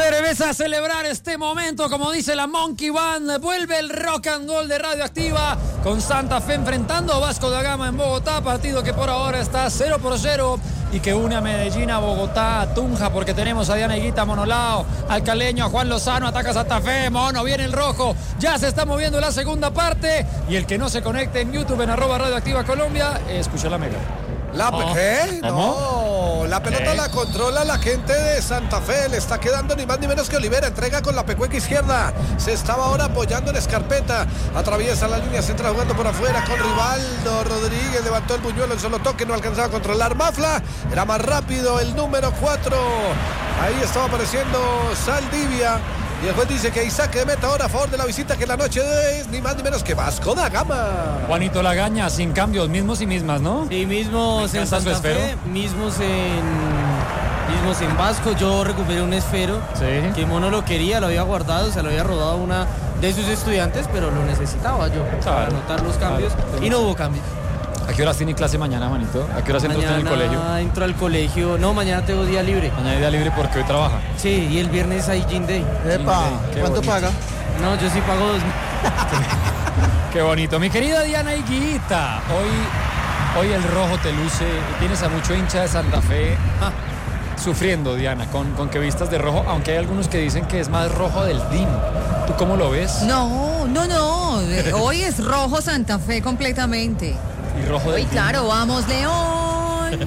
Atrévese a celebrar este momento, como dice la Monkey Band. Vuelve el rock and roll de Radioactiva con Santa Fe enfrentando a Vasco da Gama en Bogotá. Partido que por ahora está 0-0 y que une a Medellín, a Bogotá, a Tunja, porque tenemos a Diana Higuita, Monolao, al caleño, a Juan Lozano. Ataca Santa Fe, Mono, viene el rojo. Ya se está moviendo la segunda parte. Y el que no se conecte en YouTube en @Radioactiva Colombia, escucha la mega. ¿Qué? No, la pelota la controla la gente de Santa Fe. Le está quedando ni más ni menos que Olivera. Entrega con la pecueca izquierda. Se estaba ahora apoyando en Escarpeta. Atraviesa la línea central jugando por afuera con Rivaldo Rodríguez. Levantó el buñuelo en solo toque. No alcanzaba a controlar Mafla. Era más rápido el número 4. Ahí estaba apareciendo Saldivia. Y el juez dice que hay saque de meta ahora a favor de la visita, que la noche es ni más ni menos que Vasco da Gama. Juanito Lagaña, sin cambios, mismos y mismas, ¿no? Sí, mismos en Santa Fe, mismos en Vasco. Yo recuperé un esfero que Mono lo quería, lo había guardado, se lo había rodado una de sus estudiantes, pero lo necesitaba yo para anotar los cambios y no hubo cambios. ¿A qué horas tiene clase mañana, manito? ¿A qué horas entra usted en el colegio? Entro al colegio. No, mañana tengo día libre. Mañana hay día libre porque hoy trabaja. Sí, y el viernes hay Gym Day. Epa, ¿cuánto paga? No, yo sí pago 2.000. Qué bonito. Mi querida Diana Higuita, hoy el rojo te luce. Tienes a mucho hincha de Santa Fe sufriendo, Diana, con que vistas de rojo, aunque hay algunos que dicen que es más rojo del DIM. ¿Tú cómo lo ves? No. Hoy es rojo Santa Fe completamente. Y rojo del DIM. Claro, vamos León.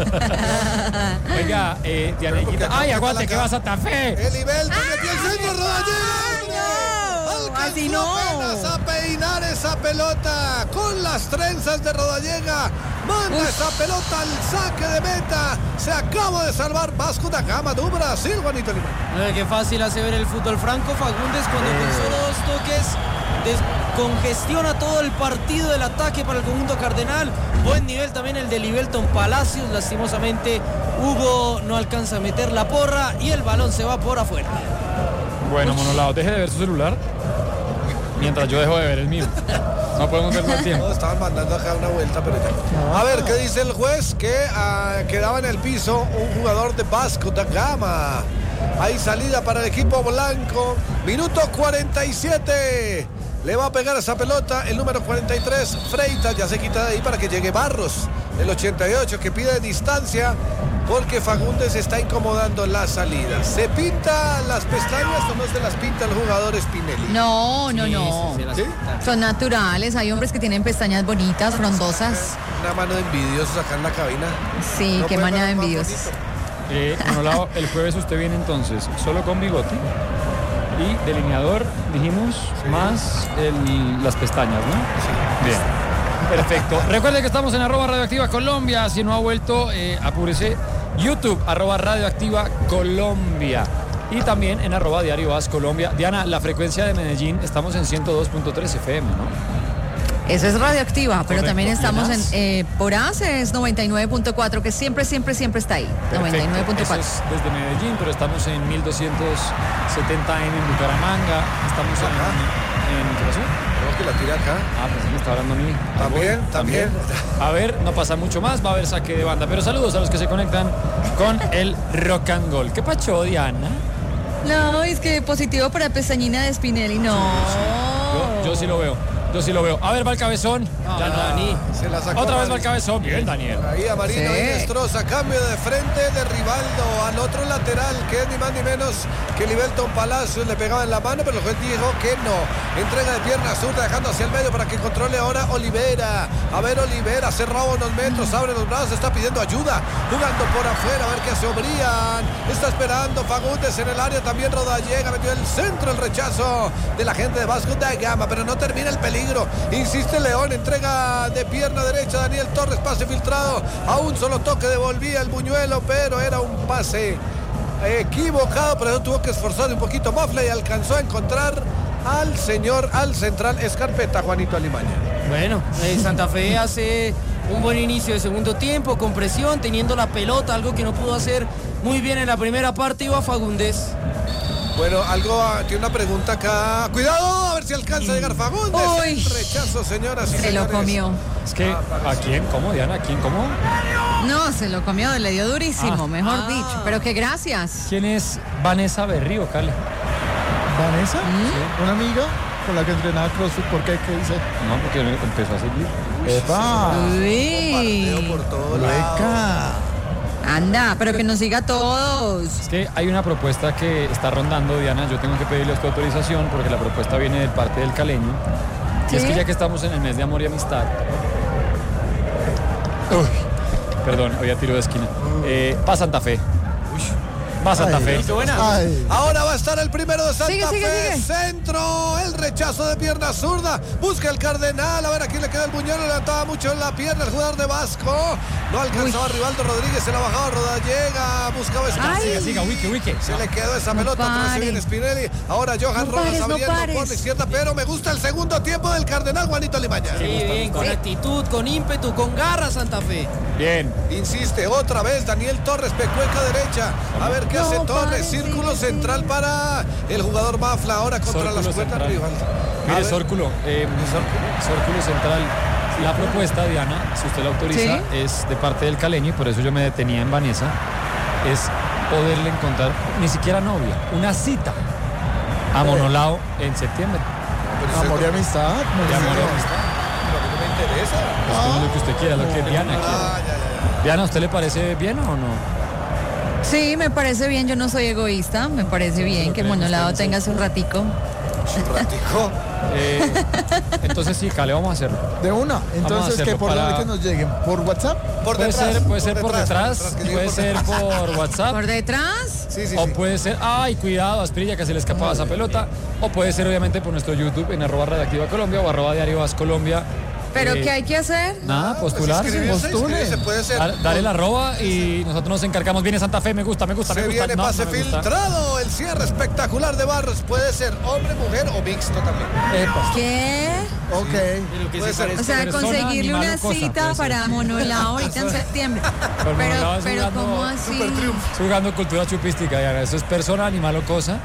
Oiga, Diana Higuita. ¡Ay, aguante, que va Santa Fe! El nivel que metió el centro, Rodallega. Así no. Apenas a peinar esa pelota con las trenzas de Rodallega. Manda esa pelota al saque de meta. Se acaba de salvar Vasco da Gama de Brasil, Juanito Limón. Qué fácil hace ver el fútbol franco. Fagundes cuando con solo 2 toques descongestiona todo el partido del ataque para el conjunto cardenal. Buen nivel también el de Livelton Palacios. Lastimosamente Hugo no alcanza a meter la porra y el balón se va por afuera. Bueno, Monolao, deje de ver su celular mientras yo dejo de ver el mío. No podemos verlo al tiempo. No, estaban mandando acá una vuelta, pero ya. A ver, ¿qué dice el juez? Que quedaba en el piso un jugador de Vasco da Gama. Hay salida para el equipo blanco. Minuto 47. Le va a pegar esa pelota el número 43, Freitas. Ya se quita de ahí para que llegue Barros, el 88, que pide distancia porque Fagundes está incomodando la salida. ¿Se pinta las pestañas o no se las pinta el jugador Spinelli? No. ¿Sí? Son naturales. Hay hombres que tienen pestañas bonitas, frondosas. Una mano de envidiosos acá en la cabina. Sí, No qué puede manera de ver más envidiosos. Monolao, el jueves usted viene entonces solo con bigote y delineador, dijimos, más las pestañas, ¿no? Sí. Bien, perfecto. Recuerde que estamos en @Radioactiva Colombia. Si no ha vuelto, apúrese. YouTube, @Radioactiva Colombia. Y también en @Diario As Colombia. Diana, la frecuencia de Medellín, estamos en 102.3 FM, ¿no? Eso es Radioactiva, pero Correcto. también estamos ¿Y en AS? por AS es 99.4, que siempre está ahí. Perfecto. 99.4. Eso es desde Medellín, pero estamos en 1270 AM en Bucaramanga. Estamos en ¿qué pasó? Creo que la tira acá. Pues me está hablando a mí. También. A ver, no pasa mucho más, va a haber saque de banda. Pero saludos a los que se conectan con el Rock and Roll. ¿Qué pacho, Diana? No, es que positivo para pestañina de Spinelli, no. Yo sí lo veo. A ver, va el cabezón. Dani. Se la sacó. Otra vez va el cabezón. Bien, Daniel. Ahí a Marino, Sí. ahí destroza, cambio de frente de Rivaldo al otro lateral, que es ni más ni menos que Livelton Palacios. Le pegaba en la mano, pero el juez dijo que no. Entrega de pierna zurda, dejando hacia el medio para que controle ahora Olivera. A ver, Olivera, cerrado unos metros, abre los brazos, está pidiendo ayuda, jugando por afuera, a ver qué hace Obrián. Está esperando Fagundes en el área, también Rodallega, metió el centro, el rechazo de la gente de Vasco da Gama, pero no termina el peligro. Insiste León, entrega de pierna derecha Daniel Torres, pase filtrado, a un solo toque devolvía el buñuelo, pero era un pase equivocado, pero eso tuvo que esforzar un poquito Mafla y alcanzó a encontrar al central Escarpeta, Juanito Alimaña. Bueno, Santa Fe hace un buen inicio de segundo tiempo, con presión, teniendo la pelota, algo que no pudo hacer muy bien en la primera parte. Iba Fagundes. Bueno, tiene una pregunta acá. Cuidado, a ver si alcanza a llegar Fagundes. Uy. Rechazo, señoras y Se señores. lo comió. Es que, ¿a quién? ¿Cómo, Diana? ¿A quién? ¿Cómo? No, se lo comió, le dio durísimo, mejor Ah. dicho. Pero que gracias. ¿Quién es Vanessa Berrío, Cale? Vanessa, una amiga con la que entrenaba CrossFit. ¿Por qué? ¿Qué dice? No, porque empezó a seguir. ¡Epa! Bombardeo Uy. por todo lado. ¡Beca! Anda, pero que nos siga a todos. Es que hay una propuesta que está rondando, Diana. Yo tengo que pedirle usted autorización porque la propuesta viene de parte del caleño. Y es ¿Sí? que ya que estamos en el mes de amor y amistad. Uy, perdón, había tiro de esquina. Va Santa Fe. Va Santa Ay, Fe. Listo, buena. Ay. Ahora va a estar el primero de Santa Sigue, sigue, Fe. sigue. Centro, el rechazo de pierna zurda. Busca el Cardenal. A ver, aquí le queda el buñuelo. Levantaba mucho en la pierna el jugador de Vasco. No alcanzaba Rivaldo Rodríguez. Se la bajaba Rodallega. Buscaba espacio. Ay. Siga, Wiki. Se le quedó esa No pelota. Atrás se pare. viene Spinelli. Ahora Johan No Rojas pares, no abriendo pares. por la izquierda. Pero me gusta el segundo tiempo del Cardenal, Juanito Limaña. Sí, bien, con actitud, con ímpetu, con garra Santa Fe. Bien. Insiste otra vez Daniel Torres, pecueca derecha. A ver qué No, hace Torres. pare, Círculo sí, central para el jugador Mafla. Ahora contra Círculo las cuerdas central. rivales. A Mire, ver. Círculo central. La propuesta, Diana, si usted la autoriza, Sí. es de parte del caleño y por eso yo me detenía en Vanessa. Es poderle encontrar, ni siquiera novia, una cita a Monolao en septiembre. Pero Amor y usted no- amistad. De amor y amistad. pero a mí no me interesa. Pues que lo que usted quiera, lo que Diana quiera. Ah, ya. Diana, ¿a usted le parece bien o no? Sí, me parece bien, yo no soy egoísta, me parece bien que Monolado tenga su ratico. Un ratico. Entonces sí, Cale, vamos a hacerlo. De una. Entonces, hacerlo ¿qué por para- dónde que nos lleguen? ¿Por WhatsApp? Por Puede detrás. ser por detrás, que diga puede por ser detrás. por WhatsApp. ¿Por detrás? Sí, sí, O sí. puede ser, ay, cuidado, Asprilla, que se le escapaba esa pelota. O puede ser, obviamente, por nuestro YouTube en @Radioactiva Colombia o @Diario Vas Colombia. ¿Pero qué hay que hacer? Nada, postularse. Inscribirse, postule. inscribirse, puede ser. Dale la arroba y nosotros nos encargamos. Viene Santa Fe, me gusta. Se viene No, pase no me gusta. filtrado. El cierre espectacular de Barros. Puede ser hombre, mujer o mixto también. Epa. ¿Qué? Ok. Pero que Puede se ser. parezca. O sea, persona, conseguirle animal una o cosa, cita puede ser. para Monolao ahorita en septiembre. Pero Monolao Pero, es pero jugando ¿cómo así? Estoy jugando cultura chupística, Diana. Eso es persona, animal o cosa.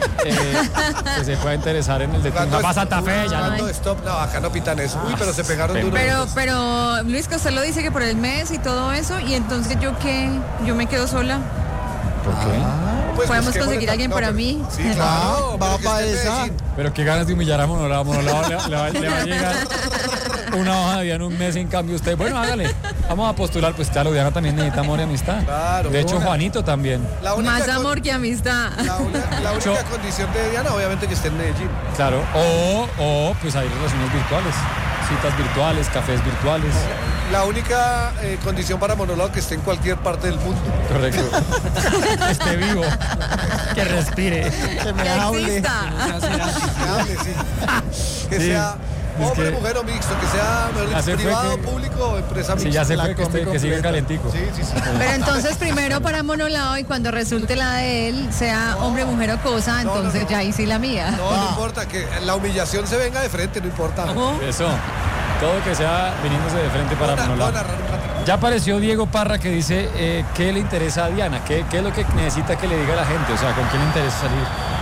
Que se pueda interesar en el de Jugando Para Santa Fe, ya jugando no. stop. No, acá no pitan eso. Uy, pero se pegaron duro. Pero Luis, que usted lo dice que por el mes y todo eso, y entonces yo qué, yo me quedo sola. ¿Por qué? Pues, ¿Podemos busquémosle conseguir a alguien para pero- mí? Sí, claro. Va pero que para esté en esa. Medellín. Pero qué ganas de humillar a Monolao. Monolao le va a llegar una hoja de vida en un mes, en cambio usted. Bueno, hágale. Vamos a postular. Pues claro, Diana también necesita amor y amistad. Claro, de hecho, una. Juanito también. La única Más con- amor que amistad. La única condición de Diana, obviamente, que esté en Medellín. Claro. O pues hay relaciones virtuales. Citas virtuales, cafés virtuales. La única condición para Monólogo que esté en cualquier parte del mundo. Correcto. Que esté vivo. Que respire. Que me Que hable. exista. Que hable, sí. Que Sí, sea es hombre, que- mujer o mixto, que sea mejor Ya dicho, se fue privado, que- público o empresa mixta. Si ya se La fue, que, combi que siga completa. calentico. Sí, sí, sí. Pero entonces primero para Monolao y cuando resulte la de él, sea hombre, mujer o cosa, No, entonces no. ya ahí sí la mía. No importa, que la humillación se venga de frente, no importa. Eso. Todo que sea viniéndose de frente para Puedo Monolao. narrar un ratito. Ya apareció Diego Parra que dice qué le interesa a Diana, qué es lo que necesita que le diga a la gente, o sea, con quién le interesa salir.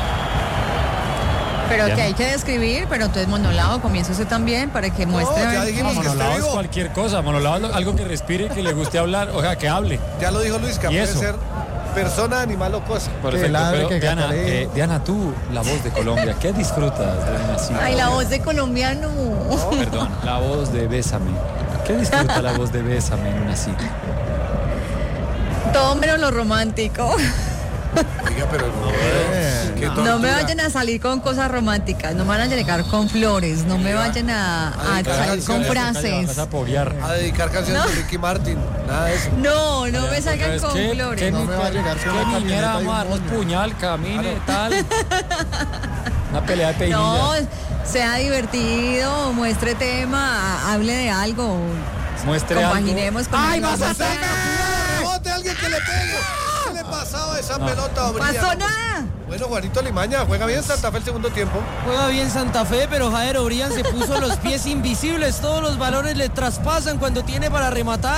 Pero Ya. que hay que describir, pero entonces Monolao, comienza usted también para que muestre. ya dijimos que esté Monolao es vivo. cualquier cosa, Monolao es algo que respire, que le guste hablar, o sea, que hable. Ya lo dijo Luis, que ¿Y puede eso? ser persona, animal o cosa. Perfecto, ladre, pero que Diana, catalee. Diana, tú, la voz de Colombia, ¿qué disfrutas de una cita? Ay, la voz de colombiano. Perdón, la voz de Bésame. ¿Qué disfruta la voz de Bésame en una cita? Todo menos lo romántico. Oiga, pero no. qué No tortura. me vayan a salir con cosas románticas, no me van a llegar con flores, no me vayan a salir con frases. Vas a poguear. A dedicar canciones No. de Ricky Martin. Nada de eso. No, no me salgan Entonces, con ¿qué- flores. qué No me va a llegar con ¿Qué una niñera camioneta y vamos a un darnos moño? puñal, camine, tal? Una pelea de peinilla. No, sea divertido, muestre tema, hable de algo, Muestre algo. compaginemos con ¡Ay, algo. vas a ¡Saca! ¡Cuidado! ¡Rebote! ¡Alguien que le pegue! ¿Qué le pasaba a esa pelota? No pasó nada. Bueno, Juanito Limaña juega bien Santa Fe el segundo tiempo. Juega bien Santa Fe, pero Jader Obrián se puso los pies invisibles. Todos los balones le traspasan cuando tiene para rematar.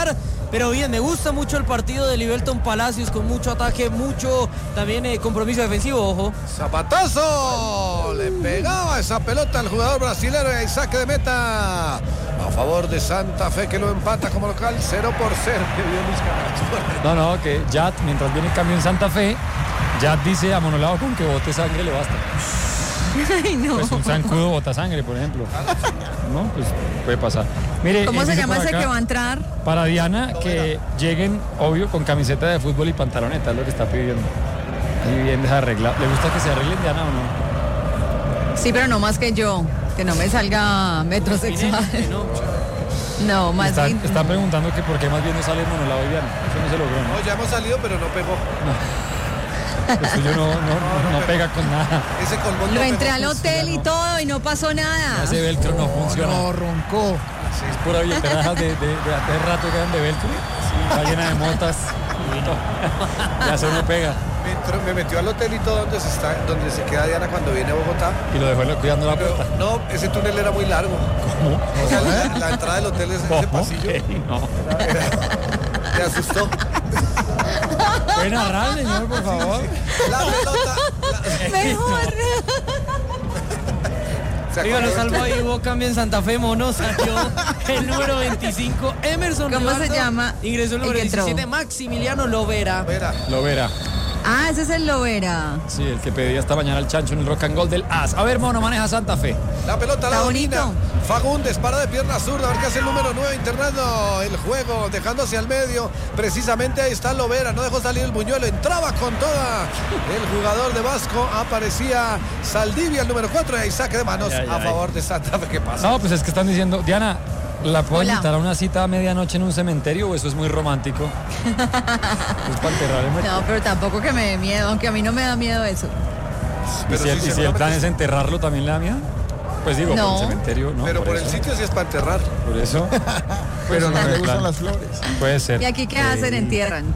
pero bien, me gusta mucho el partido de Livelton Palacios con mucho ataque, mucho también compromiso defensivo, ojo. Zapatazo, le pegaba esa pelota al jugador brasileño y saque de meta a favor de Santa Fe, que lo empata como local 0-0. Que bien Luis Camacho. No, que Yat, mientras viene el cambio en Santa Fe, Yat dice a Monolao con que bote sangre le basta. Ay, no. Pues un zancudo bota sangre, por ejemplo. No, pues puede pasar. Mire, ¿Cómo se dice llama por ese acá, que va a entrar? Para Diana, que lleguen, obvio, con camiseta de fútbol y pantaloneta, es lo que está pidiendo. Ahí bien desarreglado. ¿Le gusta que se arreglen, Diana, o no? Sí, pero no más que yo, que no me salga metrosexual. No, más bien. Está preguntando que por qué más bien no sale Monolao y Diana. Eso no se logró, ¿no? No, ya hemos salido, pero no pegó. Eso yo no pega con nada. Ese colmón Lo no entré pegó. al hotel y todo y no pasó nada. Ese velcro no funciona. No, roncó. Es pura billetera de hace rato que eran de velcro. Está llena de motas. Ya eso no pega. Me metió al hotel y todo donde se queda Diana cuando viene a Bogotá. Y lo dejó cuidando la Pero puerta. no, ese túnel era muy largo. ¿Cómo? O sea, la entrada del hotel es ese pasillo. No. Te asustó. ¿Puede narrar, señor, por favor? La pelota. Mejor. Arriba lo salvo ahí, hubo cambio en Santa Fe, Mono, salió el número 25, Emerson ¿Cómo Rivaldo, se llama? ingresó el El número que entró. 17, Maximiliano Lovera. Lo verá. Ah, ese es el Lovera. Sí, el que pedía esta mañana el chancho en el rock and roll del AS. A ver, Mono, maneja Santa Fe. La pelota la Está domina. bonito. Fagundes para de pierna zurda. A ver qué hace el número 9 internando el juego, dejando hacia el medio. Precisamente ahí está Lovera. No dejó salir el buñuelo. Entraba con toda el jugador de Vasco. Aparecía Saldivia, el número 4. Y ahí saque de manos a favor de Santa Fe. ¿Qué pasa? No, pues es que están diciendo, Diana, ¿la puedo Hola. invitar a una cita a medianoche en un cementerio o eso es muy romántico? Es para enterrar el muerto. No, pero tampoco que me dé miedo, aunque a mí no me da miedo eso. ¿Y Pero si, sí, y si el plan seguramente es enterrarlo, también le da miedo? Pues digo, No. por el cementerio, ¿no? Pero por el eso. sitio sí es para enterrar. Por eso. Pero no Pues, le el plan. gustan las flores. Puede ser. ¿Y aquí qué hacen? Entierran.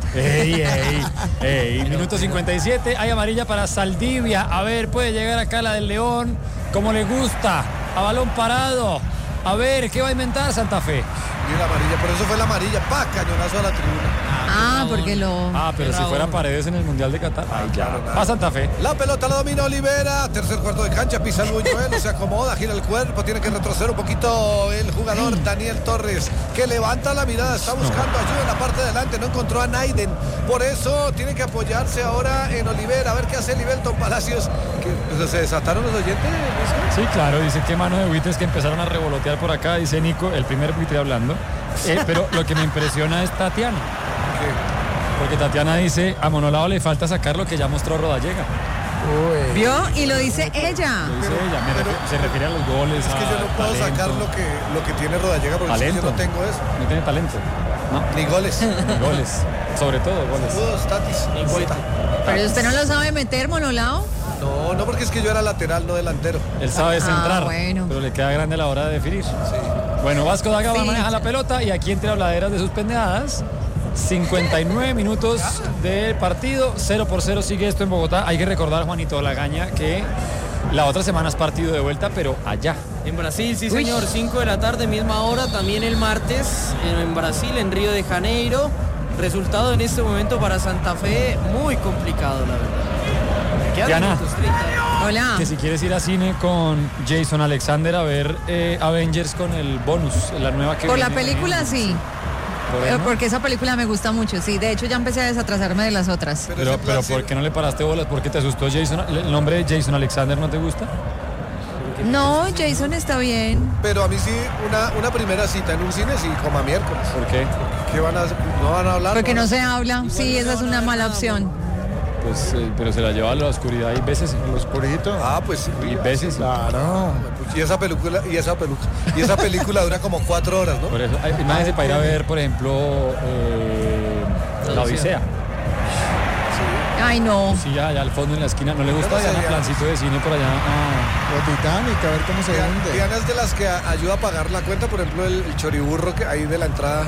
Ey, minuto 57, hay amarilla para Saldivia. A ver, puede llegar acá la del León, como le gusta, a balón parado. A ver, ¿qué va a inventar Santa Fe? Y la amarilla, por eso fue la amarilla. Pa, cañonazo a la tribuna. Ah, porque lo... Ah, pero si fuera Paredes en el Mundial de Qatar. Ay, ya. Va Santa Fe. La pelota la domina Olivera, tercer cuarto de cancha, pisa el buñuelo, se acomoda, gira el cuerpo, tiene que retroceder un poquito el jugador Daniel Torres, que levanta la mirada, está buscando ayuda en la parte de adelante, no encontró a Naiden, por eso tiene que apoyarse ahora en Olivera, a ver qué hace Livelton Palacios, que pues, se desataron los oyentes. Sí, claro, dice que mano de buitres que empezaron a revolotear por acá, dice Nico, el primer buitre hablando. Pero lo que me impresiona es Tatiana. Porque Tatiana dice, a Monolao le falta sacar lo que ya mostró Rodallega. Uy. ¿Vio? Y lo dice ella. Lo dice ella, se refiere a los goles. Es que yo no puedo sacar lo que tiene Rodallega porque es que yo no tengo eso. No tiene talento. No. Ni goles. Ni goles. Sobre todo goles. Saludos, Tatis. Pero usted no lo sabe meter, Monolao. No, porque es que yo era lateral, no delantero. Él sabe centrar, bueno. pero le queda grande a la hora de definir. Bueno, Vasco da Gama Sí. maneja la pelota y aquí entre habladeras de sus pendejadas. 59 minutos del partido, 0-0 sigue esto en Bogotá. Hay que recordar, Juanito Lagaña, que la otra semana es partido de vuelta, pero allá. En Brasil, sí señor, 5 de la tarde, misma hora, también el martes en Brasil, en Río de Janeiro. Resultado en este momento para Santa Fe muy complicado, la verdad. Quedan Diana. minutos, 30. Hola. Que si quieres ir a cine con Jason Alexander a ver Avengers con el bonus, la nueva que Por la viene. película, sí. Bueno, Porque esa película me gusta mucho, sí. De hecho, ya empecé a desatrasarme de las otras. pero ¿por qué no le paraste bolas? ¿Por qué te asustó Jason? ¿El nombre de Jason Alexander no te gusta? No, Jason está bien. Pero a mí sí, una primera cita en un cine sí, como a miércoles. ¿Por qué? ¿Qué van a hacer? ¿No van a hablar? Porque ¿No? no se habla. Sí, esa es una mala opción. Pues, pero se la lleva a la oscuridad y veces. El oscurito. Ah, pues sí. Y veces. Claro. Y esa película dura como 4 horas, ¿no? Por eso, imagínense para ir a ver, por ejemplo, La Odisea. Ay, no. Sí, allá al fondo en la esquina. ¿No le gusta Yo no sé, Diana Diana. plancito de cine por allá? Ah, Lo Titanic, a ver cómo se hunde. Diana es de las que ayuda a pagar la cuenta, por ejemplo, el choriburro que hay de la entrada.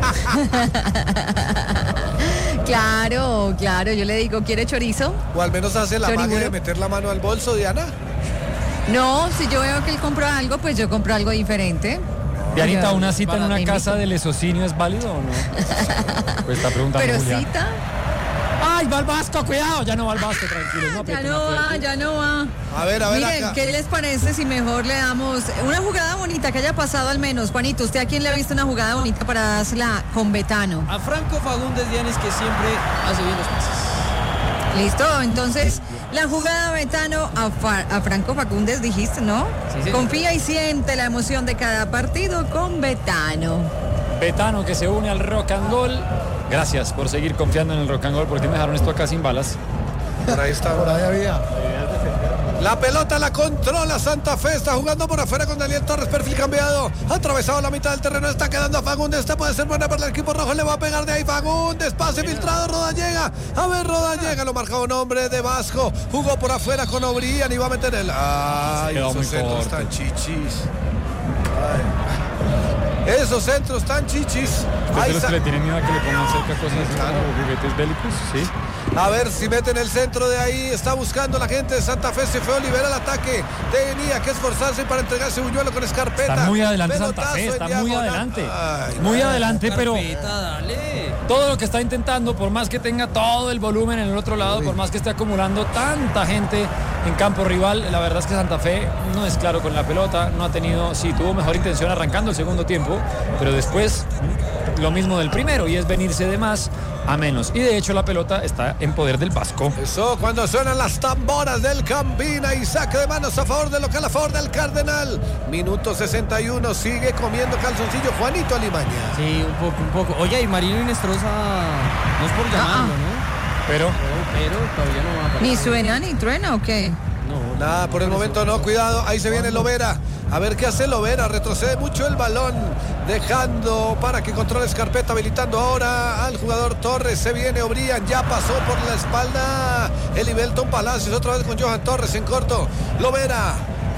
Claro, claro. Yo le digo, ¿quiere chorizo? O al menos hace la magia ¿Choriburo? de meter la mano al bolso, Diana. No, si yo veo que él compró algo, pues yo compro algo diferente. Dianita, ¿una cita en una casa del esocinio es válido o no? Pues está preguntando Pero Julián. cita. ¡Ay, va al Vasco! ¡Cuidado! Ya no va al Vasco, tranquilo. No, Ya no va. A ver, Miren, acá. ¿qué les parece si mejor le damos una jugada bonita que haya pasado al menos? Juanito, ¿usted a quién le ha visto una jugada bonita para dársela con Betano? A Franco Fagundes Dianes, que siempre hace bien los pases. Listo, entonces la jugada Betano a Franco Fagundes dijiste, ¿no? Sí, señor. Confía y siente la emoción de cada partido con Betano. Betano que se une al Rock and Roll. Gracias por seguir confiando en el Rock and Roll, porque me dejaron esto acá sin balas. Por ahí está. Por ahí había. La pelota la controla Santa Fe, está jugando por afuera con Daniel Torres, perfil cambiado, atravesado la mitad del terreno, está quedando a Fagundes, esta puede ser buena para el equipo rojo, le va a pegar de ahí Fagundes, pase filtrado, Roda llega, a ver Roda llega, lo marca un hombre de Vasco, jugó por afuera con Obrián y va a meter el... ¡Ay, Quedó muy esos centros corto. tan chichis! Ay. Esos centros tan chichis. ¿Usted Ahí de los está. que le tienen miedo a que le pongan cerca cosas así claro. como juguetes bélicos? Sí. A ver si meten el centro de ahí. Está buscando la gente de Santa Fe. Se fue Olivera al ataque. Tenía que esforzarse para entregarse Buñuelo con escarpeta. Está muy adelante Santa Pelotazo Fe, en está muy diagonal. adelante. Ay, Muy no. adelante, pero Carpeta, dale. todo lo que está intentando, por más que tenga todo el volumen en el otro lado, por más que esté acumulando tanta gente en campo rival, la verdad es que Santa Fe no es claro con la pelota, no ha tenido, sí, tuvo mejor intención arrancando el segundo tiempo, pero después lo mismo del primero, y es venirse de más a menos. Y de hecho la pelota está en poder del Vasco. Eso cuando suenan las tamboras del Campina y saque de manos a favor del local, a favor del Cardenal. Minuto 61, sigue comiendo calzoncillo Juanito Alimaña. Sí, un poco. Oye, y Marino Inestrosa, no es por llamarlo, ¿no? Pero Pero todavía no va a ¿Ni suena ni truena o qué? No, Nada, por el momento no, cuidado, ahí se viene Lovera. A ver qué hace Lovera, retrocede mucho el balón, dejando para que controle Escarpeta, habilitando ahora al jugador Torres. Se viene Obrián, ya pasó por la espalda el Ibelton Palacios, otra vez con Johan Torres en corto. Lovera.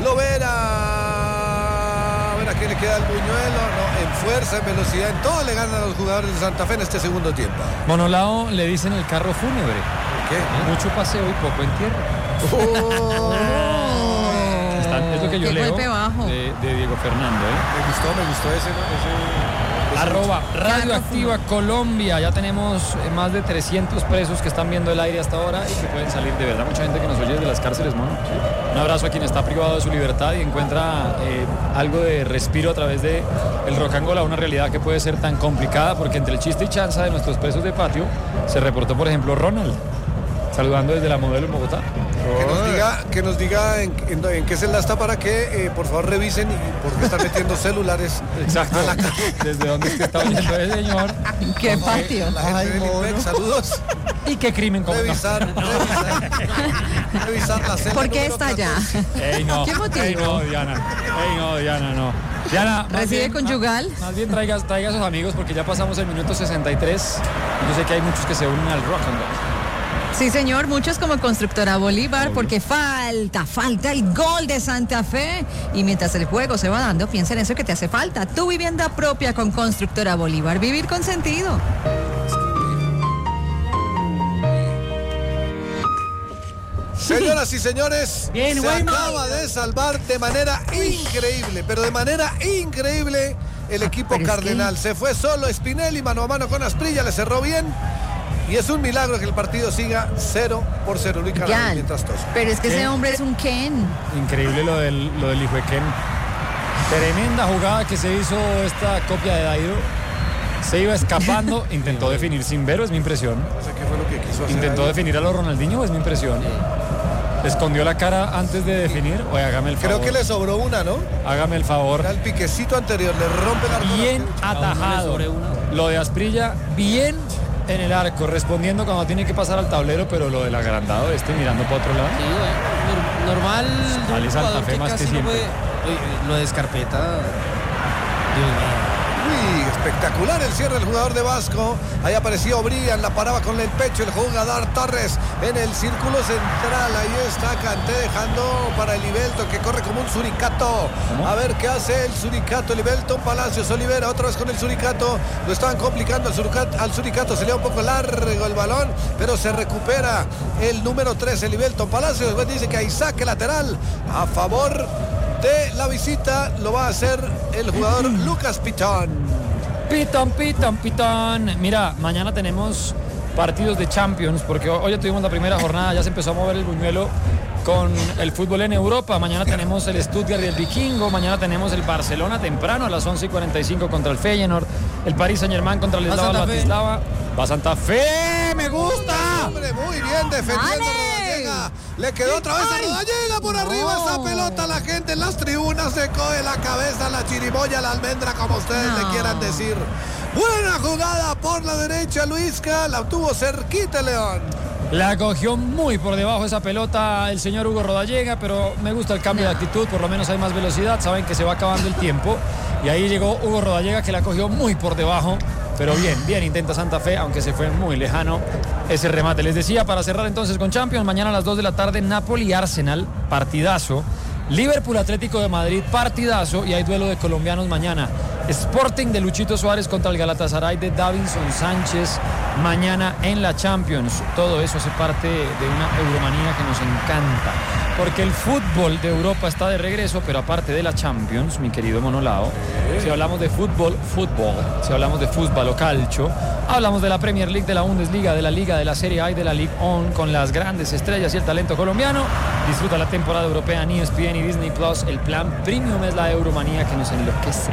A ver a quién le queda el buñuelo, no, en fuerza, en velocidad, en todo le ganan a los jugadores de Santa Fe en este segundo tiempo. Monolao le dicen el carro fúnebre. ¿Qué? Mucho paseo y poco entierro. Es lo que yo Qué leo golpe bajo. de Diego Fernando. Me gustó ese Arroba Radioactiva Colombia. Ya tenemos más de 300 presos que están viendo el aire hasta ahora y que pueden salir, de verdad, mucha gente que nos oye desde las cárceles, mono. Sí. Un abrazo a quien está privado de su libertad y encuentra algo de respiro a través de el rock and roll, a una realidad que puede ser tan complicada, porque entre el chiste y chanza de nuestros presos de patio se reportó, por ejemplo, Ronald saludando desde la Modelo en Bogotá. Que nos diga en qué celda está para que por favor revisen y por qué están metiendo celulares. Exacto. Desde dónde es que está oyendo el señor. ¿Qué patio? La gente del INPEC, saludos. ¿Y qué crimen cometió? Revisar la celda. ¿Por qué número está allá? 14. Ey, no. ¿Qué motivo? Ey, no, Diana. Ey, no, Diana, no. Diana, más ¿Recibe bien, conyugal? Más bien traiga a sus amigos porque ya pasamos el minuto 63. Yo sé que hay muchos que se unen al rock and roll. Sí, señor, muchos como Constructora Bolívar, porque falta el gol de Santa Fe. Y mientras el juego se va dando, piensa en eso que te hace falta. Tu vivienda propia con Constructora Bolívar. Vivir con sentido. Señoras y señores, Bien, se bueno. acaba de salvar de manera increíble, pero de manera increíble el equipo Pero es cardenal. Se fue solo Spinelli, mano a mano con Asprilla, le cerró bien. Y es un milagro que el partido siga 0-0, Luis Canales, Ya, mientras todos. pero es que ¿Qué? ese hombre es un Ken. Increíble lo del hijo de Ken. Tremenda jugada que se hizo esta copia de Dairo. Se iba escapando, intentó definir sin ver, es mi impresión. No sé qué fue lo que quiso hacer. Intentó ahí. definir a los Ronaldinho, es mi impresión. Escondió la cara antes de definir. Oye, hágame el favor. Creo que le sobró una, ¿no? Hágame el favor. Era el piquecito anterior, le rompe el arco. Bien A uno le atajado. sobre una. Lo de Asprilla, bien en el arco, respondiendo cuando tiene que pasar al tablero, pero lo del agrandado mirando para otro lado. Sí, bueno, normal. de Vale, un Santa jugador Fe más casi que no siempre. puede- Oye, lo de Escarpeta. Dios mío. Uy, espectacular el cierre del jugador de Vasco. Ahí apareció Obrián, la paraba con el pecho el jugador Torres en el círculo central. Ahí está Kanté dejando para el Ibelton que corre como un suricato. ¿Cómo? A ver qué hace el suricato. El Ibelton Palacios Olivera otra vez con el suricato. Lo estaban complicando al suricato. Se le da un poco largo el balón, pero se recupera el número 3, el Ibelton Palacios. Después dice que hay saque lateral a favor de la visita lo va a hacer el jugador Lucas Pitón. Pitón. Mira, mañana tenemos partidos de Champions, porque hoy ya tuvimos la primera jornada, ya se empezó a mover el buñuelo con el fútbol en Europa. Mañana tenemos el Stuttgart y el Vikingo, mañana tenemos el Barcelona temprano a las 11:45 contra el Feyenoord, el Paris Saint-Germain contra el Eslava Bratislava. Va Santa Fe, me gusta. Hombre, muy bien defendiendo Rodallega. Le quedó otra vez a Rodallega por arriba esa pelota. La gente en las tribunas se coge la cabeza, la chirimoya, la almendra, como ustedes le quieran decir. Buena jugada por la derecha, Luisca. La tuvo cerquita León. La cogió muy por debajo esa pelota el señor Hugo Rodallega, pero me gusta el cambio de actitud, por lo menos hay más velocidad, saben que se va acabando el tiempo. Y ahí llegó Hugo Rodallega, que la cogió muy por debajo. Pero bien intenta Santa Fe, aunque se fue muy lejano ese remate. Les decía, para cerrar entonces con Champions, mañana a las 2 de la tarde, Napoli-Arsenal, partidazo. Liverpool Atlético de Madrid, partidazo. Y hay duelo de colombianos mañana. Sporting de Luchito Suárez contra el Galatasaray de Davinson Sánchez, mañana en la Champions. Todo eso hace parte de una euromanía que nos encanta, porque el fútbol de Europa está de regreso, pero aparte de la Champions, mi querido Monolao, si hablamos de fútbol, si hablamos de fútbol o calcio, hablamos de la Premier League, de la Bundesliga, de la Liga, de la Serie A y de la Ligue 1, con las grandes estrellas y el talento colombiano. Disfruta la temporada europea en ESPN y Disney Plus. El plan premium es la euromanía que nos enloquece.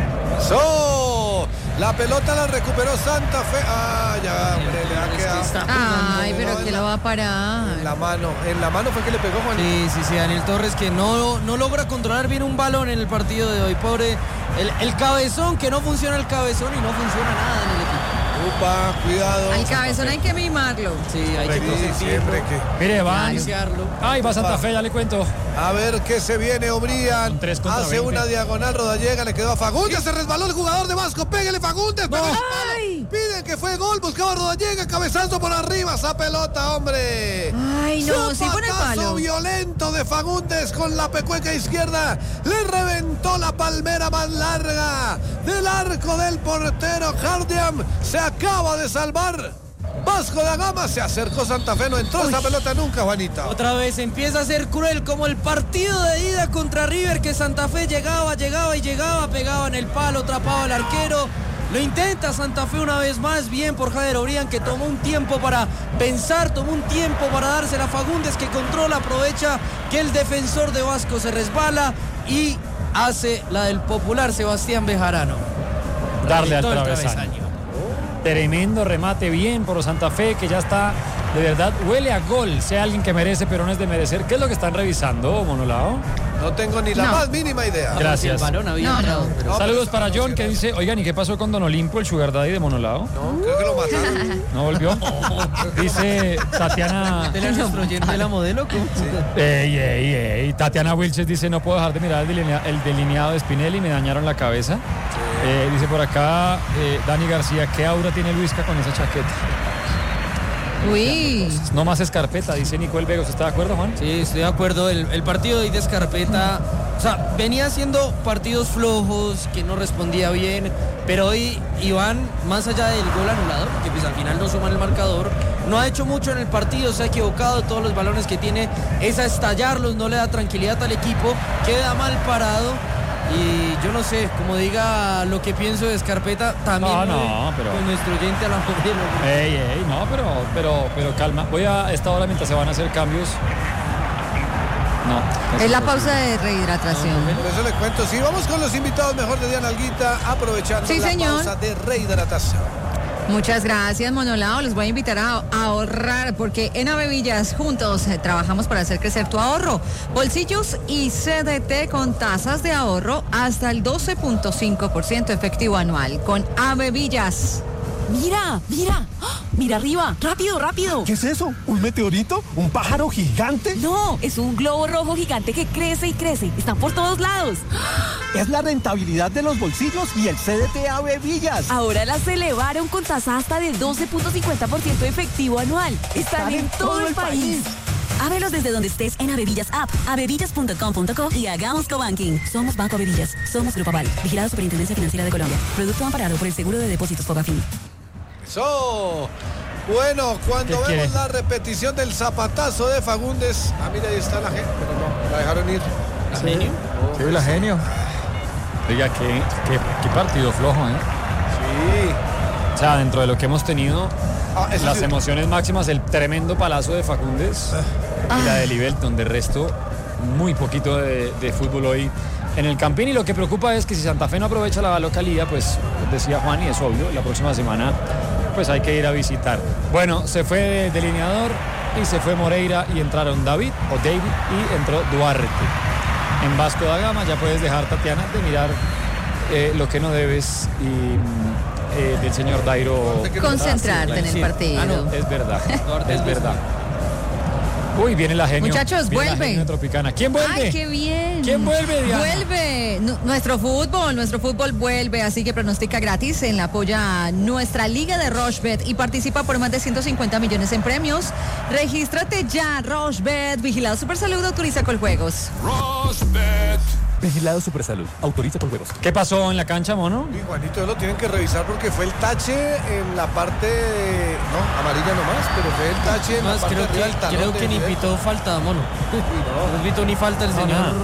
La pelota la recuperó Santa Fe. Ya, hombre, le ha quedado. Ay, pero que lo va a parar. En la mano fue que le pegó Juan. Sí, Daniel Torres, que no logra controlar bien un balón en el partido de hoy. Pobre, el cabezón, que no funciona el cabezón y no funciona nada en el equipo. Upa, cuidado. Al cabezón hay que mimarlo. Sí, hay que siempre que. Mire, van. Ay, va Santa Fe, ya le cuento. A ver qué se viene, Obrián. Hace 20. una diagonal, Rodallega, le quedó a Fagundes, se resbaló el jugador de Vasco. Pégale, Fagundes. Piden que fue gol, buscaba Rodallega, cabezazo por arriba, esa pelota, hombre. Ay, no, sí pone el palo. Violento de Fagundes con la pecueca izquierda. Le reventó la palmera más larga del arco del portero. Hardiam se acaba de salvar. Vasco da Gama, se acercó Santa Fe, no entró esa pelota nunca, Juanita. Otra vez empieza a ser cruel, como el partido de ida contra River, que Santa Fe llegaba, pegaba en el palo, atrapaba al arquero. Lo intenta Santa Fe una vez más, bien por Jader Obrián, que tomó un tiempo para pensar, tomó un tiempo para dársela a Fagundes, que controla, aprovecha que el defensor de Vasco se resbala y hace la del popular Sebastián Bejarano. Darle al travesaño. Tremendo remate, bien por Santa Fe, que ya está, de verdad, huele a gol. Sea alguien que merece, pero no es de merecer. ¿Qué es lo que están revisando, Monolao? No tengo ni la más mínima idea. Gracias. El balón había entrado, pero... Saludos para John, que dice, oigan, ¿y qué pasó con Don Olimpo, el sugar daddy de Monolao? No, creo que lo mataron. ¿No volvió? Dice Tatiana... ¿Era nuestro oyente de la modelo? ¿Cómo? Sí. Ey. Tatiana Wilches dice, no puedo dejar de mirar el delineado de Spinelli, me dañaron la cabeza. Dice por acá Dani García, ¿qué aura tiene Luisca con esa chaqueta? Uy. No más escarpeta, dice Nicole Vegos. ¿Está de acuerdo, Juan? Sí, estoy de acuerdo. El partido de Escarpeta, o sea, venía haciendo partidos flojos, que no respondía bien, pero hoy Iván, más allá del gol anulado, que pues al final no suma el marcador, no ha hecho mucho en el partido, se ha equivocado, todos los balones que tiene es a estallarlos, no le da tranquilidad al equipo, queda mal parado. Y yo no sé, como diga lo que pienso de Escarpeta, también pero... con nuestro oyente a la modelo. Pero calma. Voy a esta hora mientras se van a hacer cambios. Es la pausa de rehidratación. Por eso les cuento, sí, vamos con los invitados mejor de Diana Alguita, aprovechando la pausa de rehidratación. Muchas gracias, Monolao. Les voy a invitar a ahorrar, porque en Avevillas juntos trabajamos para hacer crecer tu ahorro. Bolsillos y CDT con tasas de ahorro hasta el 12.5% efectivo anual con Avevillas. Mira, mira, mira arriba, rápido. ¿Qué es eso? ¿Un meteorito? ¿Un pájaro gigante? No, es un globo rojo gigante que crece y crece. Están por todos lados. Es la rentabilidad de los bolsillos y el CDT Avevillas. Ahora las elevaron con tasa hasta del 12.50% efectivo anual. Están en todo el país. Ábrelos desde donde estés en Avevillas App, avevillas.com.co y hagamos cobanking. Somos Banco Avevillas, somos Grupo Aval, vigilado Superintendencia Financiera de Colombia. Producto amparado por el Seguro de Depósitos Fogafín. Bueno, cuando vemos la repetición del zapatazo de Fagundes, mira, ahí está la gente, pero no, la dejaron ir. Genio. Sí, la genio. Oiga, qué partido flojo, ¿eh? Sí. O sea, dentro de lo que hemos tenido, Eso las sí. emociones máximas, el tremendo palazo de Facundés y la de Libelton. De resto, muy poquito de fútbol hoy en el Campín. Y lo que preocupa es que si Santa Fe no aprovecha la localía, pues decía Juan, y es obvio, la próxima semana pues hay que ir a visitar. Bueno, se fue delineador y se fue Moreira y entraron David y entró Duarte. En Vasco da Gama ya puedes dejar, Tatiana, de mirar lo que no debes y del señor Dairo. Concentrarte en el partido. Ah, no, es verdad, es verdad. Uy, viene la genio. Muchachos, viene la vuelve. genio Tropicana. ¿Quién vuelve? ¡Ay, qué bien! ¿Quién vuelve, Diana? Vuelve. Nuestro fútbol vuelve, así que pronostica gratis en la apoya nuestra liga de Rochebet y participa por más de 150 millones en premios. Regístrate ya, Rochebet, vigilado Supersalud, autoriza Coljuegos. Vigilado Supersalud. Autoriza por juegos. ¿Qué pasó en la cancha, mono? Y Juanito, lo tienen que revisar porque fue el tache en la parte no, amarilla nomás, pero fue el tache en la Más, parte de arriba del talón creo de que ni Libelton. pitó falta, mono. Uy, no. No pitó ni falta el señor.